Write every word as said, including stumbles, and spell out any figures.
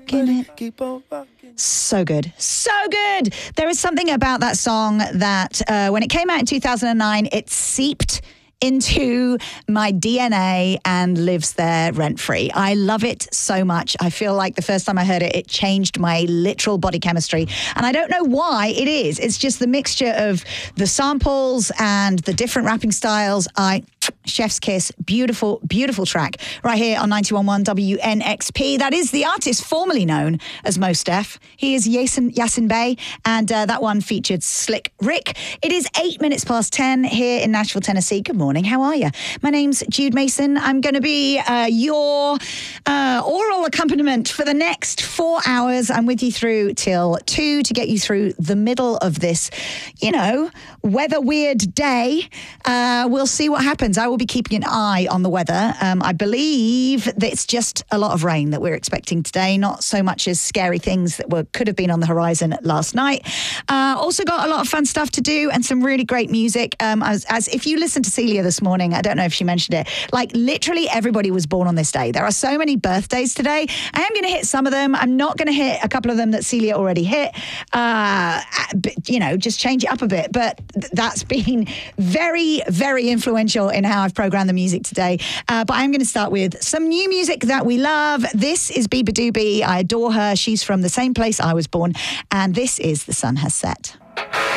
rocking it. Keep on rocking. So good. So good. There is something about that song that uh, when it came out in two thousand nine, it seeped into my D N A and lives there rent-free. I love it so much. I feel like the first time I heard it, it changed my literal body chemistry. And I don't know why it is. It's just the mixture of the samples and the different rapping styles. I... Chef's Kiss, beautiful, beautiful track right here on ninety-one point one W N X P. That is the artist formerly known as Mos Def. He is Yasin, Yasin Bey, and uh, that one featured Slick Rick. It is eight minutes past ten here in Nashville, Tennessee. Good morning, how are you? My name's Jude Mason. I'm going to be uh, your uh, oral accompaniment for the next four hours. I'm with you through till two to get you through the middle of this, you know, weather weird day. Uh, we'll see what happens. I will be keeping an eye on the weather. Um, I believe that it's just a lot of rain that we're expecting today, not so much as scary things that were could have been on the horizon last night. Uh, also got a lot of fun stuff to do and some really great music. Um, as, as if you listened to Celia this morning, I don't know if she mentioned it, like literally everybody was born on this day. There are so many birthdays today. I am going to hit some of them. I'm not going to hit a couple of them that Celia already hit. Uh, but, you know, just change it up a bit. But th- that's been very, very influential in how I've programmed the music today. Uh, but I'm going to start with some new music that we love. This is Biba Doobie. I adore her. She's from the same place I was born. And this is The Sun Has Set.